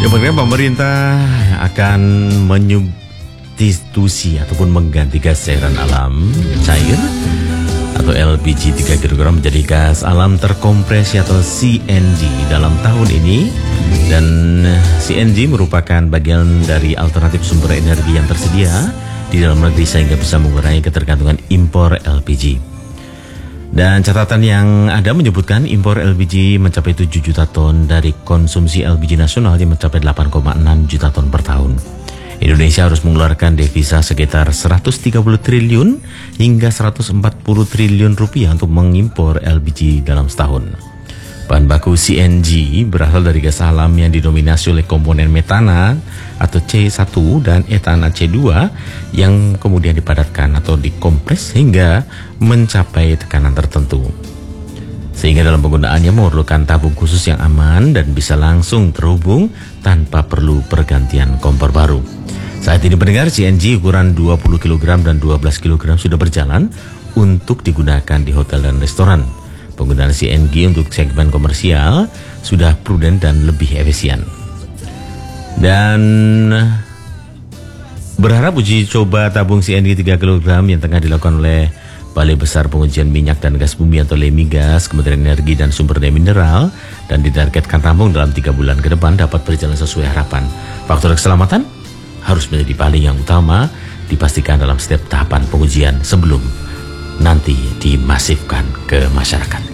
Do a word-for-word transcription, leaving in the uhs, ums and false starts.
Ya, pemerintah akan menyubstitusi ataupun mengganti gas cairan alam cair atau L P G tiga kilogram menjadi gas alam terkompresi atau C N G dalam tahun ini. Dan C N G merupakan bagian dari alternatif sumber energi yang tersedia di dalam negeri sehingga bisa mengurangi ketergantungan impor L P G. Dan catatan yang ada menyebutkan impor L P G mencapai tujuh juta ton dari konsumsi L P G nasional yang mencapai delapan koma enam juta ton per tahun. Indonesia harus mengeluarkan devisa sekitar seratus tiga puluh triliun hingga seratus empat puluh triliun rupiah untuk mengimpor L P G dalam setahun. Bahan baku C N G berasal dari gas alam yang didominasi oleh komponen metana atau C satu dan etana C dua yang kemudian dipadatkan atau dikompres hingga mencapai tekanan tertentu. Sehingga dalam penggunaannya memerlukan tabung khusus yang aman dan bisa langsung terhubung tanpa perlu pergantian kompor baru. Saat ini pendengar, C N G ukuran dua puluh kilogram dan dua belas kilogram sudah berjalan untuk digunakan di hotel dan restoran. Penggunaan C N G untuk segmen komersial sudah prudent dan lebih efisien. Dan berharap uji coba tabung C N G tiga kilogram yang tengah dilakukan oleh Balai Besar Pengujian Minyak dan Gas Bumi atau LEMIGAS, Kementerian Energi dan Sumber Daya Mineral, dan ditargetkan rampung dalam tiga bulan ke depan dapat berjalan sesuai harapan. Faktor keselamatan harus menjadi paling yang utama dipastikan dalam setiap tahapan pengujian sebelum nanti dimasifkan ke masyarakat.